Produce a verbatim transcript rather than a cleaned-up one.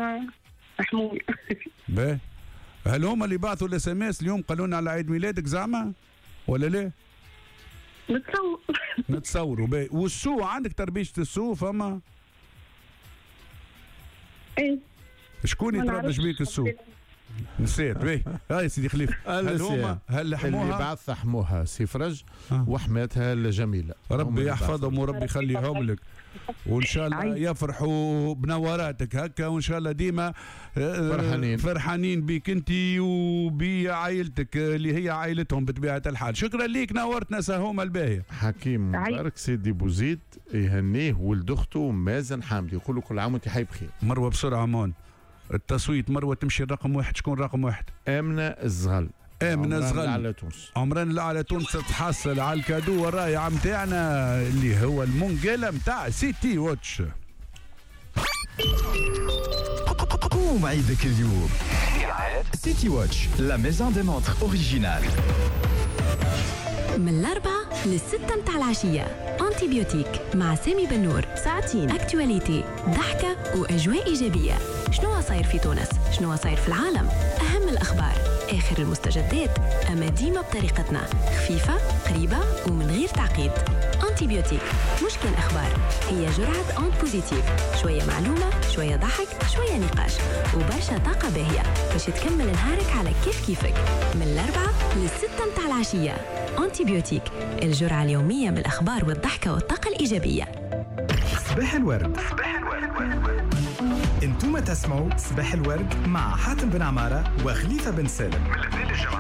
محمود. باهي، هل هم اللي بعثوا الاس ام اس اليوم قالوا لنا على عيد ميلادك زعما ولا لا؟ نتصور. نتصوروا. باهي، والسو عندك تربيشة السو فما؟ ايه. شكون يتربش بيك السو؟ نسيت. باهي، هاي سيدي خليفه. هل هما هل لحموها؟ اللي بعث حموها سي فرج آه. وحماتها الجميله. ربي يحفظهم وربي يخليهم لك، وان شاء الله يفرحوا بنوراتك هكا، وان شاء الله ديما فرحانين فرحانين بيك انت وبعائلتك اللي هي عائلتهم بطبيعه الحال. شكرا ليك، نورتنا سهومه الباهيه. حكيم مبارك سيدي بوزيد يهنيه ولد اخته مازن حامد، يقول له كل عام وانت حي بخير. مروه بسرعه مون التصويت، مروه تمشي الرقم واحد. شكون رقم واحد؟ امنه الزغل. امنه الزغل على تونس. عمران الاعلى تونس تحصل على الكادو الرائع متاعنا اللي هو المونجيلا متاع سيتي واتش. قوم عيدك اليوم سيتي واتش، لا ميزون دي مونتر اوريجينال. من الأربعة للستة متاع العشية أنتيبيوتيك مع سامي بنور. ساعتين أكتواليتي، ضحكة وأجواء إيجابية. شنو صاير في تونس؟ شنو صاير في العالم؟ أهم الأخبار، آخر المستجدات، أما ديما بطريقتنا خفيفة قريبة ومن غير تعقيد. أنتيبيوتيك مش كان أخبار، هي جرعة أنت بوزيتيف، شوية معلومة، شوية ضحك، شوية نقاش وبرشا طاقة باهية باش تكمل نهارك على كيف كيفك. من الأربعة للستة متاع العشية أنتيبيوتيك، الجرعة اليومية من الأخبار والضحكة والطاقة الإيجابية. صباح الورد. صباح الورد. انتم تسمعوا صباح الورد مع حاتم بن عمارة وخليفة بن سالم.